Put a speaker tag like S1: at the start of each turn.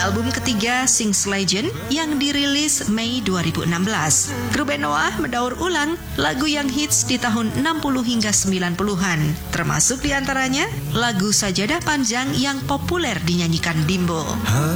S1: album ketiga Sings Legend yang dirilis Mei 2016. Grup band Noah mendaur ulang lagu yang hits di tahun 60 hingga 90-an, termasuk diantaranya lagu Sajadah Panjang yang populer dinyanyikan Bimbo.